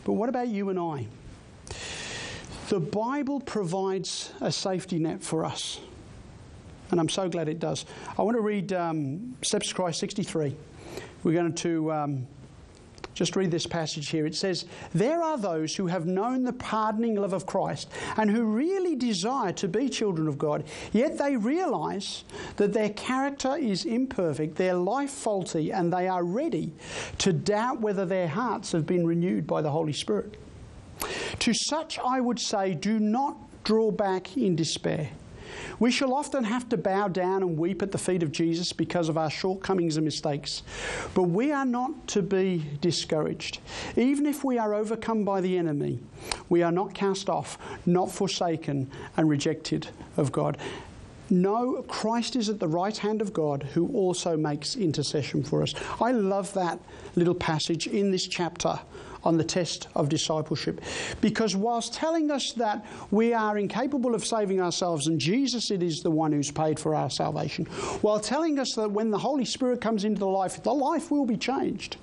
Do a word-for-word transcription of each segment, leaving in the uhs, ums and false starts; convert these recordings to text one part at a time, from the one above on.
But what about you and I? The Bible provides a safety net for us. And I'm so glad it does. I want to read um, Steps to Christ sixty-three. We're going to um, just read this passage here. It says, "There are those who have known the pardoning love of Christ and who really desire to be children of God, yet they realise that their character is imperfect, their life faulty, and they are ready to doubt whether their hearts have been renewed by the Holy Spirit. To such I would say, do not draw back in despair. We shall often have to bow down and weep at the feet of Jesus because of our shortcomings and mistakes. But we are not to be discouraged. Even if we are overcome by the enemy, we are not cast off, not forsaken and rejected of God. No, Christ is at the right hand of God, who also makes intercession for us." I love that little passage in this chapter on the test of discipleship, because whilst telling us that we are incapable of saving ourselves and Jesus it is the one who's paid for our salvation, while telling us that when the Holy Spirit comes into the life, the life will be changed.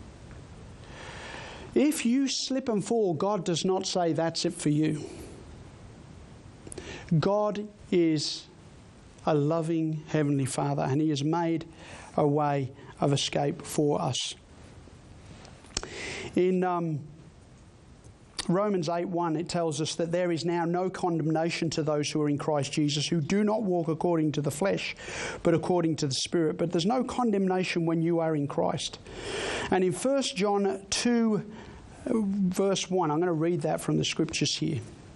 If you slip and fall, God does not say that's it for you. God is a loving Heavenly Father, and He has made a way of escape for us. In um, Romans eight one, it tells us that there is now no condemnation to those who are in Christ Jesus, who do not walk according to the flesh, but according to the Spirit. But there's no condemnation when you are in Christ. And in First John two, verse one, I'm going to read that from the Scriptures here.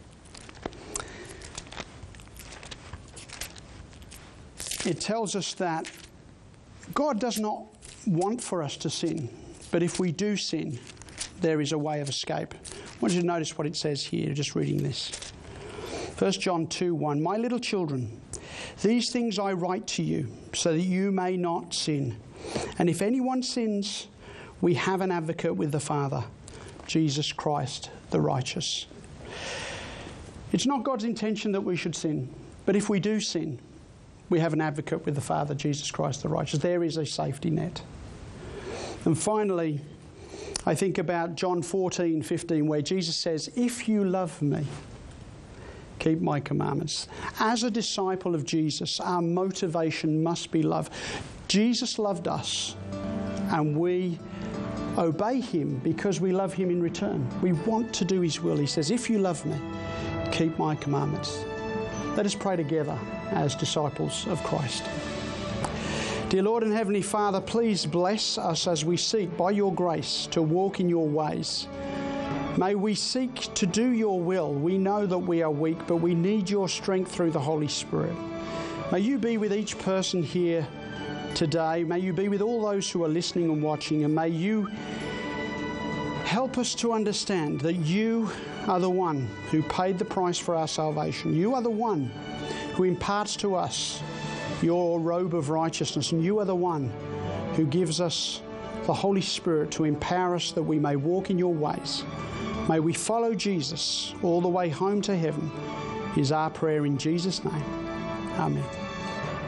It tells us that God does not want for us to sin, but if we do sin, there is a way of escape. I want you to notice what it says here, just reading this. First John two one, "My little children, these things I write to you, so that you may not sin. And if anyone sins, we have an advocate with the Father, Jesus Christ the righteous." It's not God's intention that we should sin, but if we do sin, we have an advocate with the Father, Jesus Christ the righteous. There is a safety net. And finally, I think about John fourteen fifteen, where Jesus says, "If you love me, keep my commandments." As a disciple of Jesus, our motivation must be love. Jesus loved us, and we obey Him because we love Him in return. We want to do His will. He says, "If you love me, keep my commandments." Let us pray together as disciples of Christ. Dear Lord and Heavenly Father, please bless us as we seek by your grace to walk in your ways. May we seek to do your will. We know that we are weak, but we need your strength through the Holy Spirit. May you be with each person here today. May you be with all those who are listening and watching, and may you help us to understand that you are the one who paid the price for our salvation. You are the one who imparts to us your robe of righteousness, and you are the one who gives us the Holy Spirit to empower us that we may walk in your ways. May we follow Jesus all the way home to heaven, is our prayer in Jesus' name. Amen.